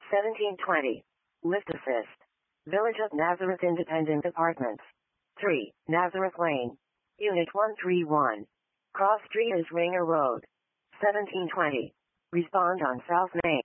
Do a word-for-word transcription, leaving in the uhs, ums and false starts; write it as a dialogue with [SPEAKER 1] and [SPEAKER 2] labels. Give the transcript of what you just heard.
[SPEAKER 1] seventeen twenty. Lift assist. Village of Nazareth Independent Apartments. three. Nazareth Lane. Unit one three one. Cross Street is Ringer Road. seventeen twenty. Respond on South Main.